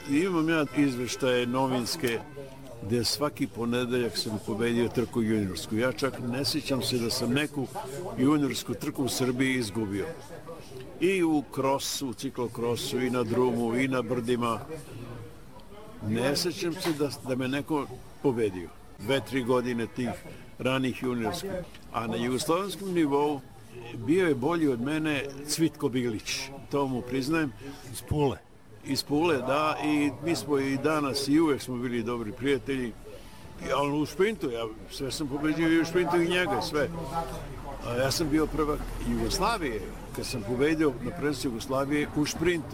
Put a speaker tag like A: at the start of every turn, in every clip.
A: Imam ja izveštaje novinske gdje svaki ponedeljak sam pobedio trku juniorsku. Ja čak ne sjećam se da sam neku juniorsku trku u Srbiji izgubio. I u krosu, ciklokrosu, i na drumu, i na brdima. Ne sjećam se da me neko pobedio. 2-3 godine tih ranih juniorskih. A na jugoslovenskom nivou bio je bolji od mene Cvitko Bilić. To mu priznajem. Iz Pule, da, i mi smo i danas i uvek smo bili dobri prijatelji. Ali u šprintu, ja sve sam pobedio i u šprintu i njega, sve. Ja sam bio prvak Jugoslavije, kad sam pobedio na prvenstvu Jugoslavije u šprintu.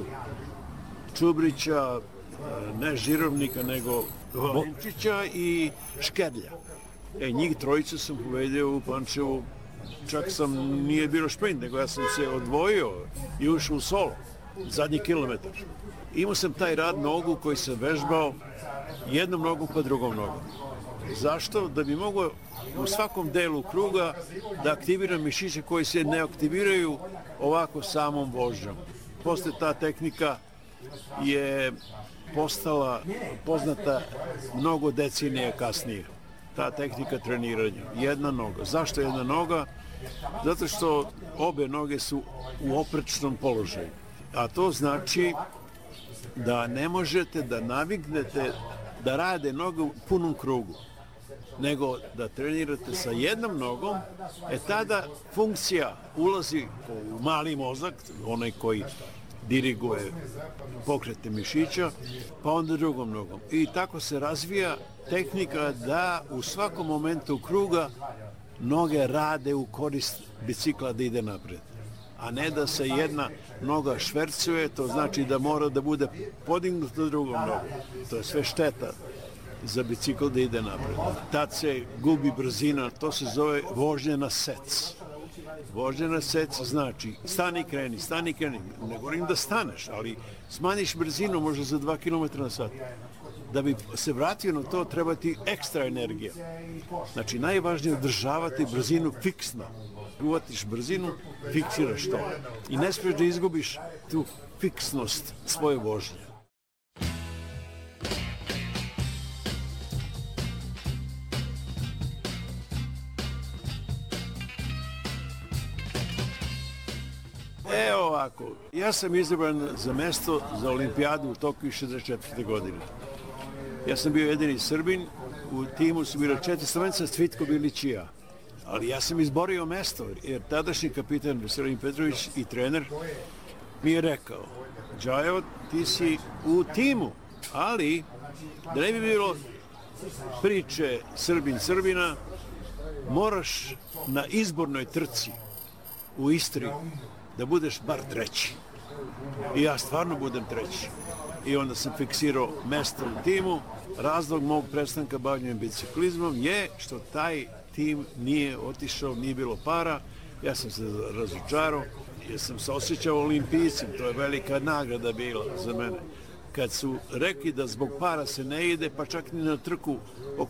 A: Čubrića, ne Žirovnika, nego Valenčića i Škerlja. Njih trojicu sam pobedio u Pančevu, čak nije bilo šprint, nego ja sam se odvojio i ušao u solo, zadnji kilometar. Imao sam taj rad nogu koji sam vežbao jednom nogom pa drugom nogom. Zašto? Da bi mogao u svakom delu kruga da aktiviram mišiće koji se ne aktiviraju ovako samom vožnjom. Posle ta tehnika je postala poznata mnogo decenija kasnije. Ta tehnika treniranja. Jedna noga. Zašto jedna noga? Zato što obe noge su u oprečnom položaju. A to znači da ne možete da naviknete da rade noge u punom krugu, nego da trenirate sa jednom nogom, tada funkcija ulazi u mali mozak, onaj koji diriguje pokrete mišića, pa onda drugom nogom. I tako se razvija tehnika da u svakom momentu kruga noge rade u korist bicikla da ide napred. A ne da se jedna noga švercuje, to znači da mora da bude podignuta drugom nogom. To je sve šteta za bicikl da ide napred. Tad se gubi brzina, to se zove vožnja na sec. Vožnja na sec znači stani, kreni. Ne govorim da staneš, ali smanjiš brzinu možda za 2 km na sat. Da bi se vratio na to, treba ti ekstra energija. Znači, najvažnije je održavati brzinu fiksno. Uvatiš brzinu, fiksiraš to. I ne smiješ da izgubiš tu fiksnost svoje vožnje. Evo ovako, ja sam izabran za mesto za olimpijadu u Tokiju 64. godine. Ja sam bio jedini Srbin, u timu su bilo 4 Slovenca, Cvitko Bilić i ja. Ali ja sam izborio mesto, jer tadašnji kapitan Veselin Petrović i trener mi je rekao: Džajo, ti si u timu, ali da ne bi bilo priče Srbina, moraš na izbornoj trci u Istri da budeš bar treći. I ja stvarno budem treći. I onda sam fiksirao mesto u timu. Razlog mog prestanka bavljenjem biciklizmom je što taj tim nije otišao, nije bilo para. Ja sam se razočarao jer sam se osjećao olimpijcem. To je velika nagrada bila za mene. Kad su rekli da zbog para se ne ide, pa čak ni na trku